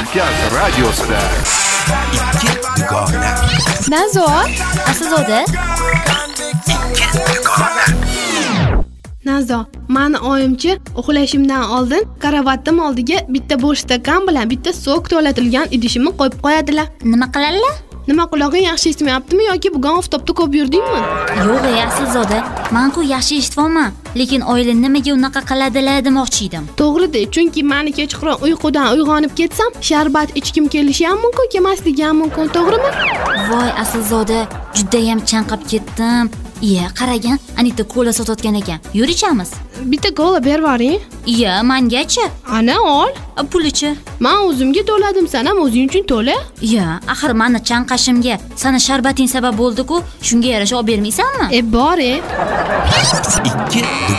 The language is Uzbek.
Markaz radiosida ikki dugona. Nazo, Aslzoda. Nazo, mani oyimchi uxlashimdan oldin karavatim oldiga bitta bo'sh stakan bilan bitta sok to'latilgan idishimni qo'yib qo'yadilar. Nima qiladilar? Nima qulog'ing yaxshi eshitmayaptimi yoki bugun oftobda ko'p yurdingmi? Yo'q, Aslzoda. Men-ku yaxshi eshitibman, lekin oila nimaga unaqa qiladilar demoqchi edim. To'g'ri-da, chunki meni kechqurun uyqudan uyg'onib ketsam, sharbat ichkim kelishi ham mumkin, kemasligi ham mumkin, to'g'rimi? Voy, Aslzoda, juda ham chanqab ketdim. Iya, qaragan, Anita kola sotayotgan ekan. Yur ichamiz. Bitta kola berib yuboring. Iya, mengachi. Ana ol. Pulichi. Men o'zimga to'ladim, sen ham o'zing uchun to'la. Iya, axir meni chanqashimga sana sharbating sabab bo'ldi-ku, shunga yarasha olib bermaysanmi? Bor-e. Ikki